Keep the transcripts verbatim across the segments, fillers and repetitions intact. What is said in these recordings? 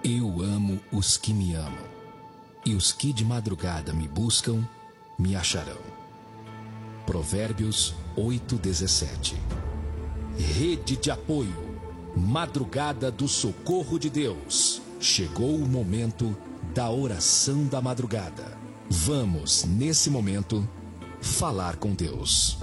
Eu amo os que me amam, e os que de madrugada me buscam, me acharão. Provérbios oito, dezessete. Rede de apoio, Madrugada do Socorro de Deus. Chegou o momento da oração da madrugada. Vamos, nesse momento, falar com Deus.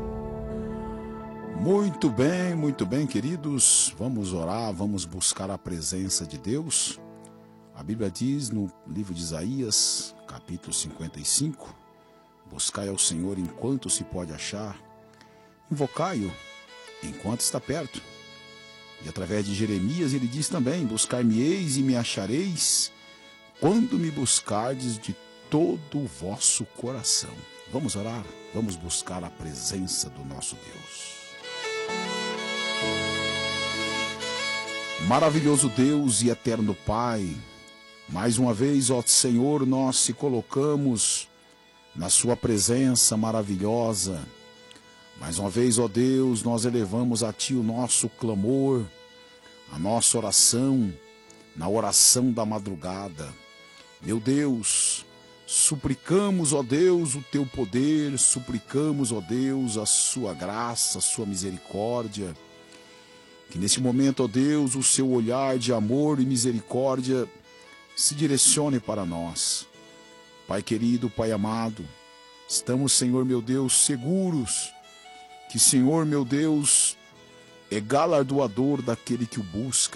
Muito bem, muito bem, queridos. Vamos orar, vamos buscar a presença de Deus. A Bíblia diz no livro de Isaías, capítulo cinquenta e cinco, buscai ao Senhor enquanto se pode achar, invocai-o enquanto está perto. E através de Jeremias ele diz também, buscar-me-eis e me achareis, quando me buscardes de todo o vosso coração. Vamos orar, vamos buscar a presença do nosso Deus. Maravilhoso Deus e eterno Pai, mais uma vez, ó Senhor, nós se colocamos na sua presença maravilhosa. Mais uma vez, ó Deus, nós elevamos a Ti o nosso clamor, a nossa oração, na oração da madrugada. Meu Deus, suplicamos, ó Deus, o Teu poder, suplicamos, ó Deus, a Sua graça, a Sua misericórdia. Que nesse momento, ó Deus, o Seu olhar de amor e misericórdia se direcione para nós. Pai querido, Pai amado, estamos, Senhor meu Deus, seguros que, Senhor meu Deus, é galardoador daquele que o busca.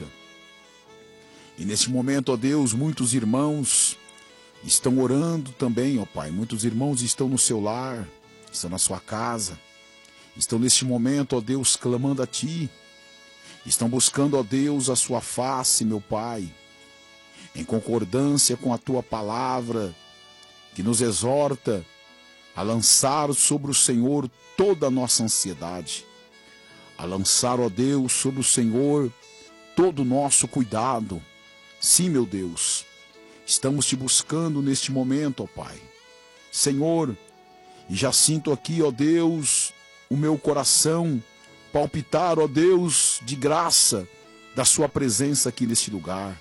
E nesse momento, ó Deus, muitos irmãos estão orando também, ó Pai. Muitos irmãos estão no seu lar, estão na sua casa, estão neste momento, ó Deus, clamando a Ti. Estão buscando, ó Deus, a Sua face, meu Pai, em concordância com a Tua palavra, que nos exorta a lançar sobre o Senhor toda a nossa ansiedade, a lançar, ó Deus, sobre o Senhor todo o nosso cuidado. Sim, meu Deus, estamos Te buscando neste momento, ó Pai. Senhor, e já sinto aqui, ó Deus, o meu coração palpitar, ó Deus, de graça da Sua presença aqui neste lugar.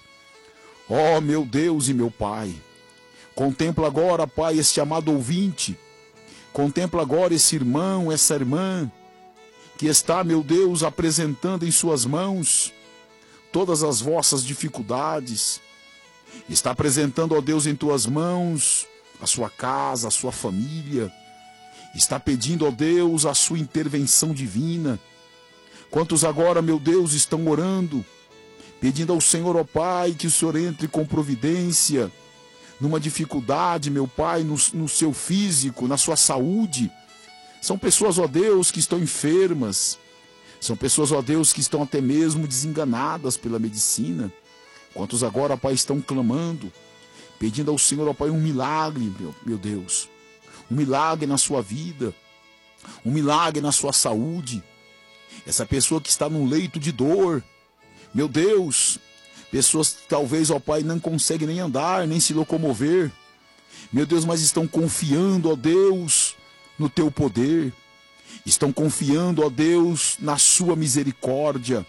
Ó meu Deus e meu Pai, contempla agora, Pai, este amado ouvinte, contempla agora esse irmão, essa irmã, que está, meu Deus, apresentando em Suas mãos todas as vossas dificuldades, está apresentando, ó Deus, em Tuas mãos a sua casa, a sua família, está pedindo, ó Deus, a Sua intervenção divina. Quantos agora, meu Deus, estão orando, pedindo ao Senhor, ó Pai, que o Senhor entre com providência numa dificuldade, meu Pai, no, no seu físico, na sua saúde. São pessoas, ó Deus, que estão enfermas. São pessoas, ó Deus, que estão até mesmo desenganadas pela medicina. Quantos agora, Pai, estão clamando, pedindo ao Senhor, ó Pai, um milagre, meu, meu Deus. Um milagre na sua vida, um milagre na sua saúde. Essa pessoa que está num leito de dor, meu Deus, pessoas que talvez, ó Pai, não conseguem nem andar, nem se locomover, meu Deus, mas estão confiando, ó Deus, no Teu poder, estão confiando, ó Deus, na Sua misericórdia.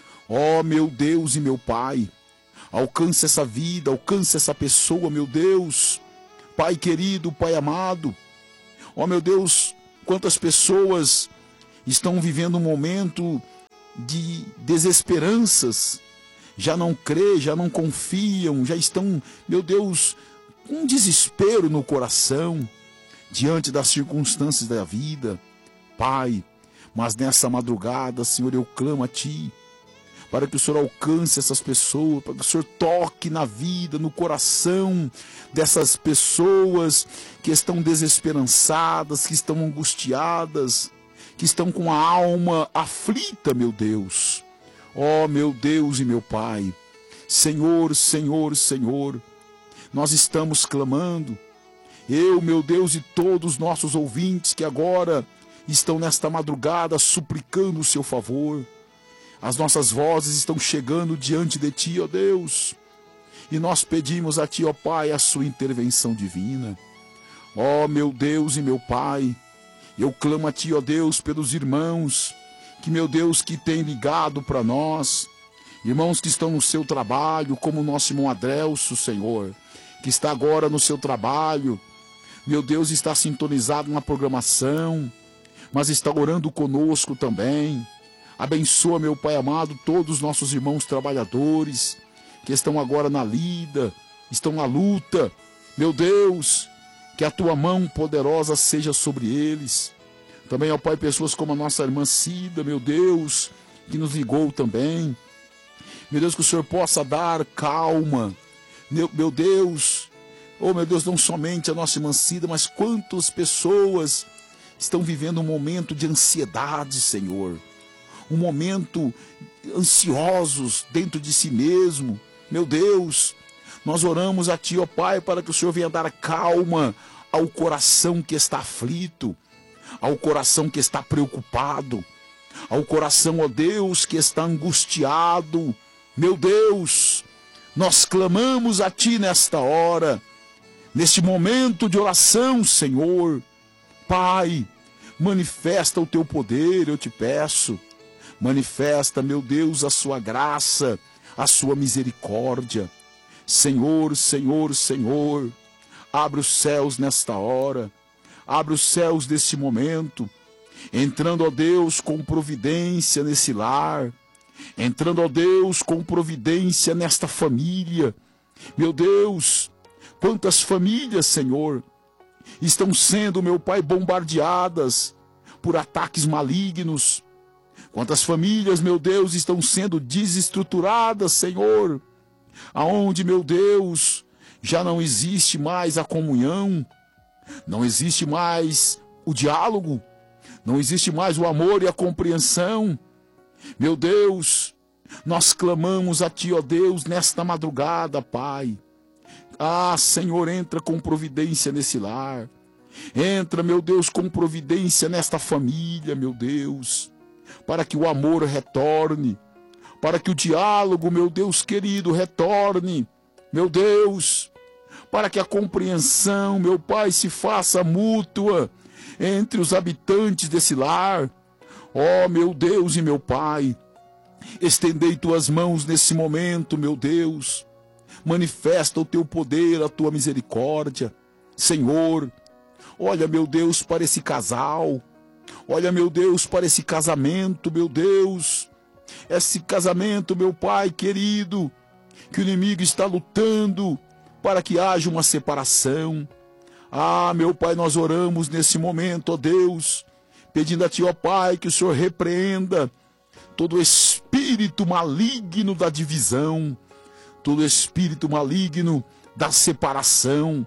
Ó meu Deus e meu Pai, alcance essa vida, alcance essa pessoa, meu Deus, Pai querido, Pai amado. Ó meu Deus, quantas pessoas estão vivendo um momento de desesperanças, já não crê, já não confiam, já estão, meu Deus, com um desespero no coração, diante das circunstâncias da vida. Pai, mas nessa madrugada, Senhor, eu clamo a Ti, para que o Senhor alcance essas pessoas, para que o Senhor toque na vida, no coração dessas pessoas que estão desesperançadas, que estão angustiadas, que estão com a alma aflita, meu Deus. Ó, meu Deus e meu Pai, Senhor, Senhor, Senhor, nós estamos clamando, eu, meu Deus, e todos os nossos ouvintes que agora estão nesta madrugada suplicando o Seu favor. As nossas vozes estão chegando diante de Ti, ó Deus, e nós pedimos a Ti, ó Pai, a Sua intervenção divina. Ó, meu Deus e meu Pai, eu clamo a Ti, ó Deus, pelos irmãos, que, meu Deus, que tem ligado para nós, Irmãos que estão no seu trabalho, como o nosso irmão Adrelso, Senhor, que está agora no seu trabalho, meu Deus, está sintonizado na programação, mas está orando conosco também. Abençoa, meu Pai amado, todos os nossos irmãos trabalhadores que estão agora na lida, estão na luta. Meu Deus, que a tua mão poderosa seja sobre eles. Também, ó Pai, pessoas como a nossa irmã Cida, meu Deus, que nos ligou também. Meu Deus, que o Senhor possa dar calma. Meu, meu Deus, oh meu Deus, não somente a nossa irmã Cida, mas quantas pessoas estão vivendo um momento de ansiedade, Senhor. Um momento ansiosos dentro de si mesmo. Meu Deus, nós oramos a Ti, ó Pai, para que o Senhor venha dar calma ao coração que está aflito, ao coração que está preocupado, ao coração, ó Deus, que está angustiado. Meu Deus, nós clamamos a Ti nesta hora, neste momento de oração, Senhor. Pai, manifesta o Teu poder, eu te peço. Manifesta, meu Deus, a sua graça, a sua misericórdia. Senhor, Senhor, Senhor, abre os céus nesta hora, abre os céus deste momento, entrando, ó Deus, com providência nesse lar, entrando, ó Deus, com providência nesta família. Meu Deus, quantas famílias, Senhor, estão sendo, meu Pai, bombardeadas por ataques malignos. Quantas famílias, meu Deus, estão sendo desestruturadas, Senhor, aonde, meu Deus, já não existe mais a comunhão, não existe mais o diálogo, não existe mais o amor e a compreensão. Meu Deus, nós clamamos a Ti, ó Deus, nesta madrugada, Pai. Ah, Senhor, entra com providência nesse lar. Entra, meu Deus, com providência nesta família, meu Deus, para que o amor retorne, para que o diálogo, meu Deus querido, retorne, meu Deus, para que a compreensão, meu Pai, se faça mútua entre os habitantes desse lar. Ó, meu Deus e meu Pai, estendei Tuas mãos nesse momento, meu Deus, manifesta o Teu poder, a Tua misericórdia. Senhor, olha, meu Deus, para esse casal, olha, meu Deus, para esse casamento, meu Deus, esse casamento, meu Pai querido, que o inimigo está lutando para que haja uma separação. Ah, meu Pai, nós oramos nesse momento, ó Deus, pedindo a Ti, ó Pai, que o Senhor repreenda todo espírito maligno da divisão, todo espírito maligno da separação.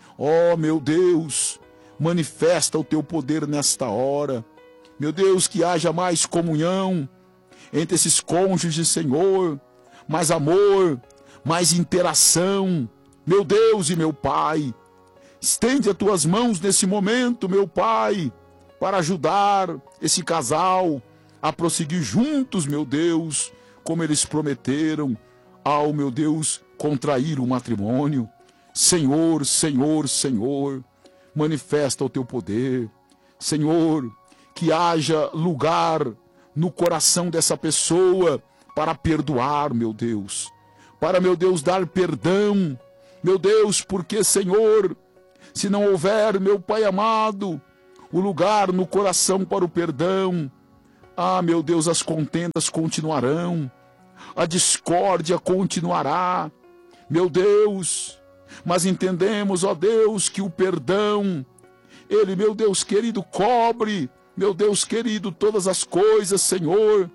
Ó, meu Deus, manifesta o Teu poder nesta hora. Meu Deus, que haja mais comunhão entre esses cônjuges, Senhor, mais amor, mais interação. Meu Deus e meu Pai, estende as Tuas mãos nesse momento, meu Pai, para ajudar esse casal a prosseguir juntos, meu Deus, como eles prometeram, ao, meu Deus, contrair o matrimônio. Senhor, Senhor, Senhor, manifesta o Teu poder. Senhor, que haja lugar no coração dessa pessoa para perdoar, meu Deus, para, meu Deus, dar perdão, meu Deus, porque, Senhor, se não houver, meu Pai amado, o lugar no coração para o perdão, ah, meu Deus, as contendas continuarão, a discórdia continuará, meu Deus, mas entendemos, ó Deus, que o perdão, ele, meu Deus querido, cobre, meu Deus querido, todas as coisas, Senhor.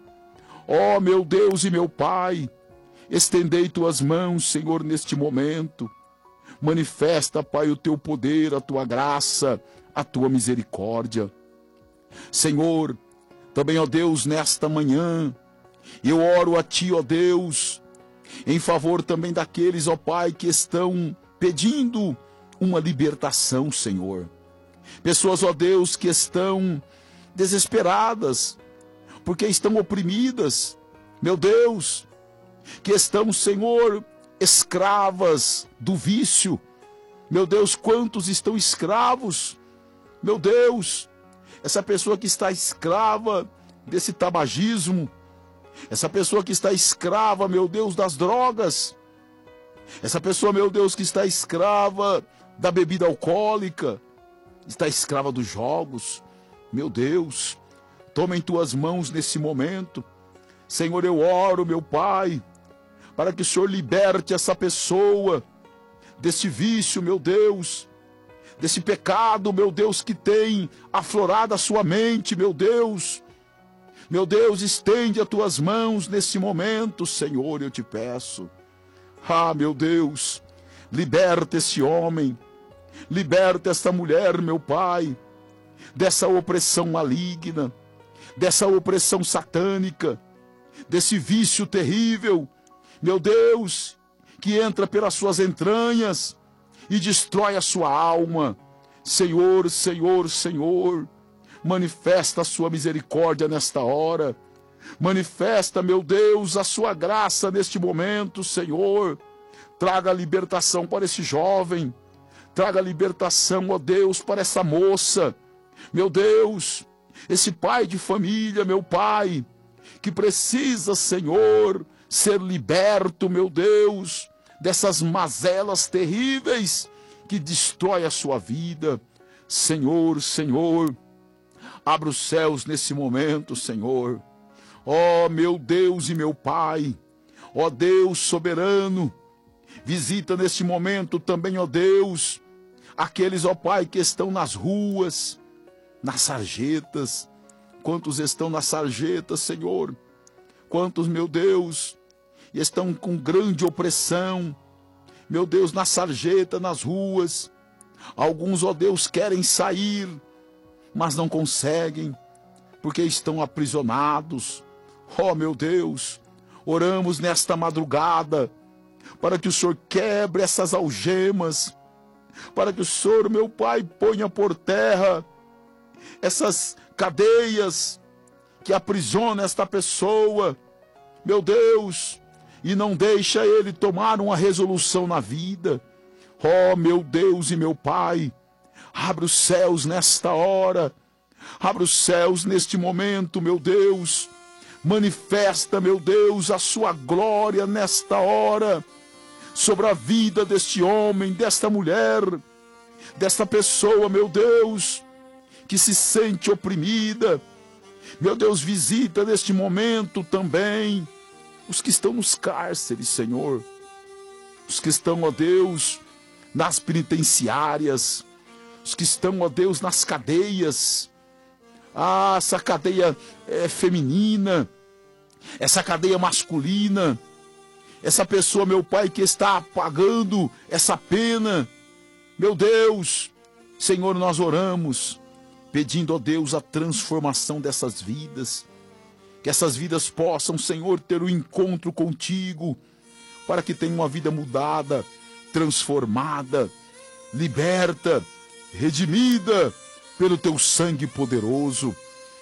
Ó, meu Deus e meu Pai, estendei Tuas mãos, Senhor, neste momento. Manifesta, Pai, o Teu poder, a Tua graça, a Tua misericórdia. Senhor, também, ó Deus, nesta manhã, eu oro a Ti, ó Deus, em favor também daqueles, ó Pai, que estão pedindo uma libertação, Senhor. Pessoas, ó Deus, que estão desesperadas, porque estão oprimidas, meu Deus, que estão, Senhor, escravas do vício. Meu Deus, quantos estão escravos? Meu Deus, essa pessoa que está escrava desse tabagismo, Essa pessoa que está escrava, meu Deus, das drogas. Essa pessoa, meu Deus, que está escrava da bebida alcoólica, está escrava dos jogos. Meu Deus, toma em tuas mãos nesse momento. Senhor, eu oro, meu Pai, para que o Senhor liberte essa pessoa desse vício, meu Deus, desse pecado, meu Deus, que tem aflorado a sua mente, meu Deus. Meu Deus, estende as tuas mãos nesse momento, Senhor, eu te peço. Ah, meu Deus, liberta esse homem, liberta esta mulher, meu Pai, dessa opressão maligna, dessa opressão satânica, desse vício terrível, meu Deus, que entra pelas suas entranhas e destrói a sua alma. Senhor, Senhor, Senhor, manifesta a sua misericórdia nesta hora. Manifesta, meu Deus, a sua graça neste momento, Senhor. Traga libertação para esse jovem. Traga libertação, ó Deus, para essa moça. Meu Deus, esse pai de família, meu Pai, que precisa, Senhor, ser liberto, meu Deus, dessas mazelas terríveis que destrói a sua vida. Senhor, Senhor, abra os céus nesse momento, Senhor. Ó, meu Deus e meu Pai, ó Deus soberano, visita neste momento também, ó Deus, aqueles, ó Pai, que estão nas ruas, nas sarjetas. Quantos estão nas sarjetas, Senhor? Quantos, meu Deus, estão com grande opressão, meu Deus, na sarjeta, nas ruas. Alguns, ó Deus, querem sair, mas não conseguem, porque estão aprisionados. Ó, meu Deus, oramos nesta madrugada, para que o Senhor quebre essas algemas, para que o Senhor, meu Pai, ponha por terra essas cadeias que aprisionam esta pessoa, meu Deus, e não deixa ele tomar uma resolução na vida. Ó, meu Deus e meu Pai, abre os céus nesta hora, abre os céus neste momento, meu Deus, manifesta, meu Deus, a sua glória nesta hora, sobre a vida deste homem, desta mulher, desta pessoa, meu Deus, que se sente oprimida. Meu Deus, visita neste momento também os que estão nos cárceres, Senhor, os que estão, ó Deus, nas penitenciárias, os que estão, ó Deus, nas cadeias. Ah, essa cadeia é feminina, essa cadeia masculina, essa pessoa, meu Pai, que está pagando essa pena. Meu Deus, Senhor, nós oramos, pedindo, ó Deus, a transformação dessas vidas, que essas vidas possam, Senhor, ter um encontro contigo, para que tenham uma vida mudada, transformada, liberta, redimida pelo teu sangue poderoso.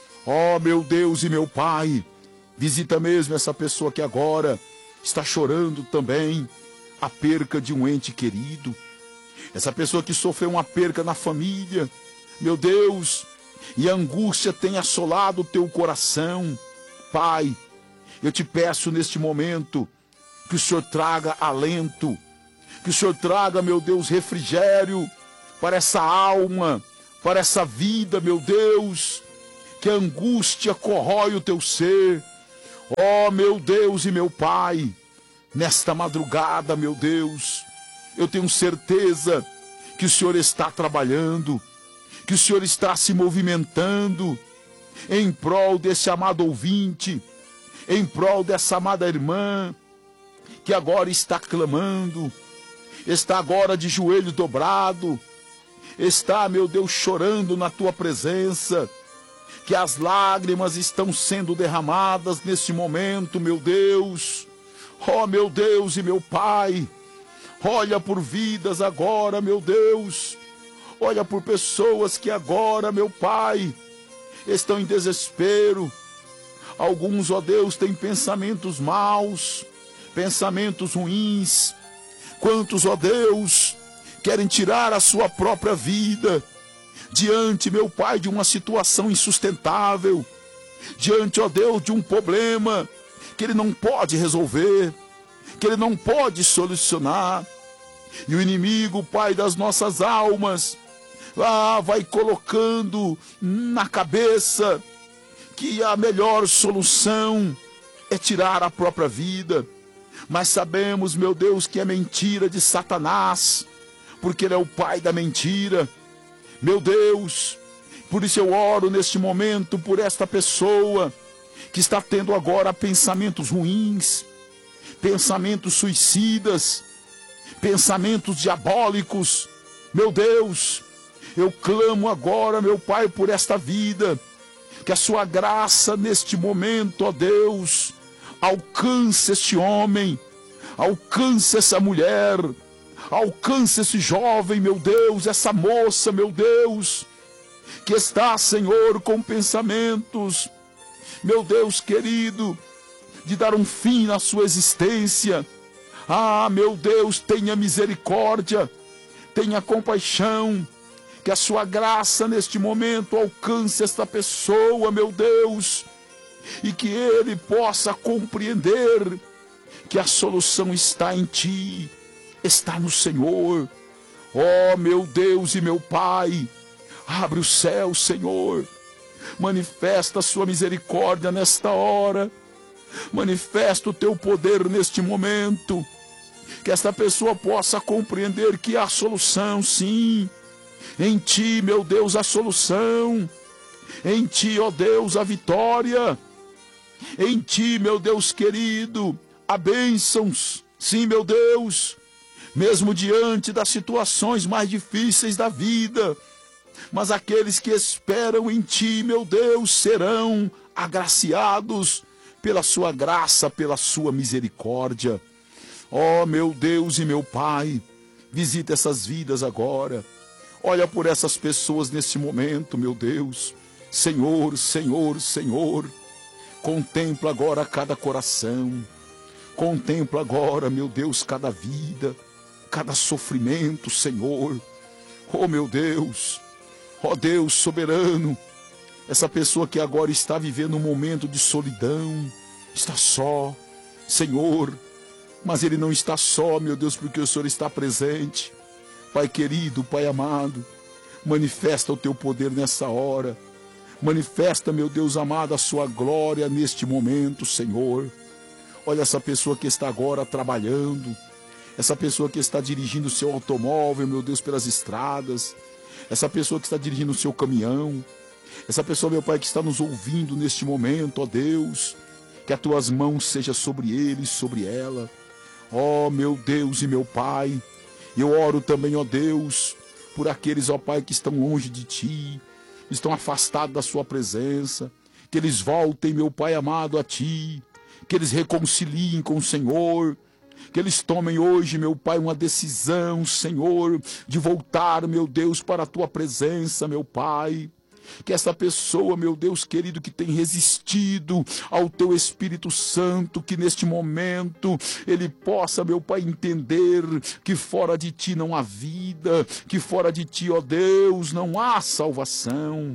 Ó, meu Deus e meu Pai, visita mesmo essa pessoa que agora está chorando também a perca de um ente querido, essa pessoa que sofreu uma perca na família, meu Deus, e a angústia tem assolado o teu coração. Pai, eu te peço neste momento que o Senhor traga alento, que o Senhor traga, meu Deus, refrigério para essa alma, para essa vida, meu Deus, que a angústia corrói o teu ser. Ó, meu Deus e meu Pai, nesta madrugada, meu Deus, eu tenho certeza que o Senhor está trabalhando, que o Senhor está se movimentando em prol desse amado ouvinte, em prol dessa amada irmã, que agora está clamando, está agora de joelho dobrado, está, meu Deus, chorando na tua presença, que as lágrimas estão sendo derramadas nesse momento, meu Deus. Ó, meu Deus e meu Pai, olha por vidas agora, meu Deus. Olha por pessoas que agora, meu Pai, estão em desespero. Alguns, ó Deus, têm pensamentos maus, pensamentos ruins. Quantos, ó Deus, querem tirar a sua própria vida, diante, meu Pai, de uma situação insustentável, diante, ó Deus, de um problema que ele não pode resolver, que ele não pode solucionar. E o inimigo, Pai das nossas almas, ah, vai colocando na cabeça que a melhor solução é tirar a própria vida. Mas sabemos, meu Deus, que é mentira de Satanás, porque ele é o pai da mentira. Meu Deus, por isso eu oro neste momento por esta pessoa que está tendo agora pensamentos ruins, pensamentos suicidas, pensamentos diabólicos. Meu Deus, eu clamo agora, meu Pai, por esta vida, que a sua graça neste momento, ó Deus, alcance este homem, alcance essa mulher, alcance esse jovem, meu Deus, essa moça, meu Deus, que está, Senhor, com pensamentos, meu Deus querido, de dar um fim na sua existência. Ah, meu Deus, tenha misericórdia, tenha compaixão, que a sua graça neste momento alcance esta pessoa, meu Deus, e que ele possa compreender que a solução está em ti, está no Senhor. Ó, meu Deus e meu Pai, abre o céu, Senhor, manifesta a sua misericórdia nesta hora, manifesta o teu poder neste momento, que esta pessoa possa compreender que há solução, sim, em ti, meu Deus, a solução, em ti, ó Deus, a vitória, em ti, meu Deus querido, há bênçãos, sim, meu Deus, mesmo diante das situações mais difíceis da vida, mas aqueles que esperam em ti, meu Deus, serão agraciados pela sua graça, pela sua misericórdia. Ó, meu Deus e meu Pai, visita essas vidas agora. Olha por essas pessoas nesse momento, meu Deus. Senhor, Senhor, Senhor, contempla agora cada coração. Contempla agora, meu Deus, cada vida, cada sofrimento, Senhor. Oh, meu Deus, ó Deus soberano, essa pessoa que agora está vivendo um momento de solidão, está só, Senhor, mas ele não está só, meu Deus, porque o Senhor está presente. Pai querido, Pai amado, manifesta o teu poder nessa hora, manifesta, meu Deus amado, a sua glória neste momento, Senhor. Olha essa pessoa que está agora trabalhando, essa pessoa que está dirigindo o seu automóvel, meu Deus, pelas estradas, essa pessoa que está dirigindo o seu caminhão, essa pessoa, meu Pai, que está nos ouvindo neste momento, ó Deus, que as tuas mãos sejam sobre ele e sobre ela. Ó meu Deus e meu Pai, eu oro também, ó Deus, por aqueles, ó Pai, que estão longe de ti, estão afastados da sua presença, que eles voltem, meu Pai amado, a ti, que eles reconciliem com o Senhor, que eles tomem hoje, meu Pai, uma decisão, Senhor, de voltar, meu Deus, para a tua presença, meu Pai. Que essa pessoa, meu Deus querido, que tem resistido ao teu Espírito Santo, que neste momento ele possa, meu Pai, entender que fora de ti não há vida, que fora de ti, ó Deus, não há salvação.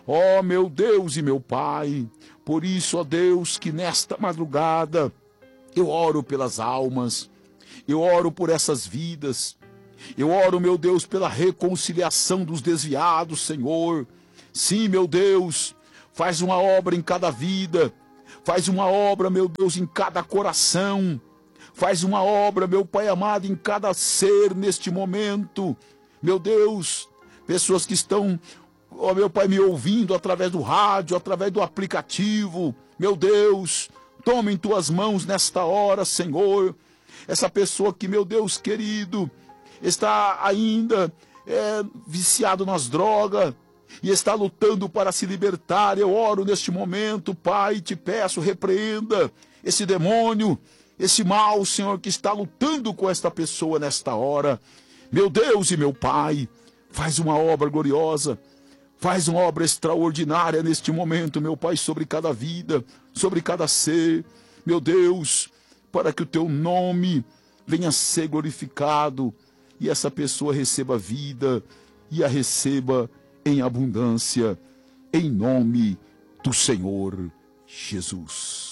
Ó meu Deus e meu Pai, por isso, ó Deus, que nesta madrugada eu oro pelas almas, eu oro por essas vidas, eu oro, meu Deus, pela reconciliação dos desviados, Senhor. Sim, meu Deus, faz uma obra em cada vida, faz uma obra, meu Deus, em cada coração, faz uma obra, meu Pai amado, em cada ser neste momento. Meu Deus, pessoas que estão, ó meu Pai, me ouvindo através do rádio, através do aplicativo, meu Deus, toma em tuas mãos nesta hora, Senhor, essa pessoa que, meu Deus querido, está ainda é, viciado nas drogas, e está lutando para se libertar. Eu oro neste momento, Pai, te peço, repreenda esse demônio, esse mal, Senhor, que está lutando com esta pessoa nesta hora. Meu Deus e meu Pai, faz uma obra gloriosa, faz uma obra extraordinária neste momento, meu Pai, sobre cada vida, sobre cada ser, meu Deus, para que o teu nome venha a ser glorificado e essa pessoa receba vida e a receba em abundância, em nome do Senhor Jesus.